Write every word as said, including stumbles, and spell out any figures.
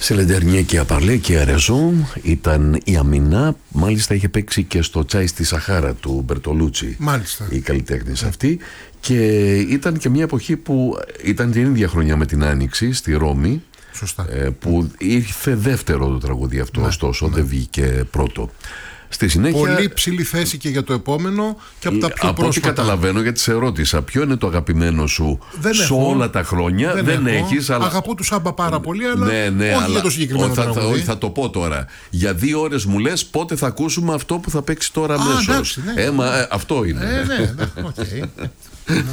Σε Λεντερνιέ και Απαρλέ και Αρεζό ήταν η Αμινά. Μάλιστα είχε παίξει και στο Τσάι στη Σαχάρα του Μπερτολούτσι. Μάλιστα. Η καλλιτέχνης αυτή. Και ήταν και μια εποχή που ήταν την ίδια χρονιά με την Άνοιξη στη Ρώμη. Σωστά. Που ήρθε δεύτερο το τραγούδι αυτό, ναι, ωστόσο ναι. δεν βγήκε πρώτο. Στη συνέχεια, πολύ ψηλή θέση και για το επόμενο και από τα πιο από πρόσφατα. ό,τι καταλαβαίνω, γιατί σε ρώτησα ποιο είναι το αγαπημένο σου δεν σε έχω, όλα τα χρόνια. Δεν, δεν έχω. έχεις, αλλά... Αγαπώ του Σάμπα πάρα πολύ, αλλά ναι, ναι, όχι αλλά... για το συγκεκριμένο θα, τραγούδι. θα, θα το πω τώρα. Για δύο ώρες μου λες πότε θα ακούσουμε αυτό που θα παίξει τώρα αμέσως. Ναι. Ε, μα, ε, αυτό είναι. Ε, ναι, ναι, okay.